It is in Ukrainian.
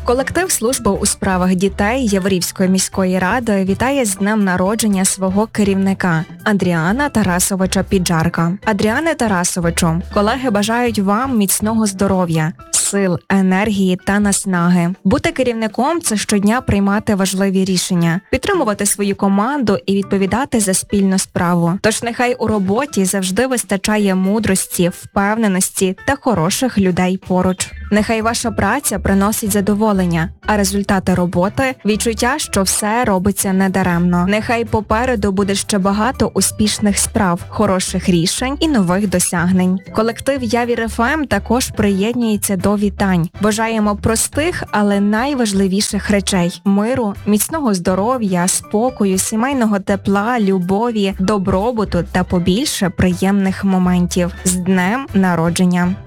Колектив служби у справах дітей Яворівської міської ради вітає з днем народження свого керівника Адріана Тарасовича Піджарка. Адріане Тарасовичу, колеги бажають вам міцного здоров'я, сил, енергії та наснаги. Бути керівником – це щодня приймати важливі рішення, підтримувати свою команду і відповідати за спільну справу. Тож нехай у роботі завжди вистачає мудрості, впевненості та хороших людей поруч. Нехай ваша праця приносить задоволення, а результати роботи – відчуття, що все робиться недаремно. Нехай попереду буде ще багато успішних справ, хороших рішень і нових досягнень. Колектив Явір ФМ також приєднується до вітань. Бажаємо простих, але найважливіших речей – миру, міцного здоров'я, спокою, сімейного тепла, любові, добробуту та побільше приємних моментів. З днем народження!